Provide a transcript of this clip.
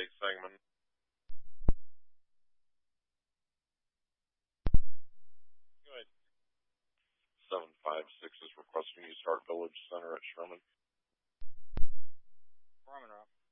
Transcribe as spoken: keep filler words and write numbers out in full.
Bay, Sangamon. Good. seven five six is requesting you start Village Center at Sherman. Four on route.